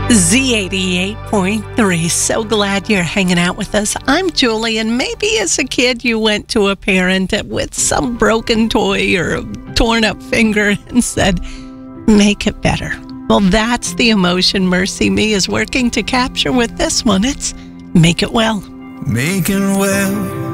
Z88.3. So glad you're hanging out with us. I'm Julie, and maybe as a kid you went to a parent with some broken toy or a torn up finger and said, make it better. Well, that's the emotion Mercy Me is working to capture with this one. It's make it well. Make it well.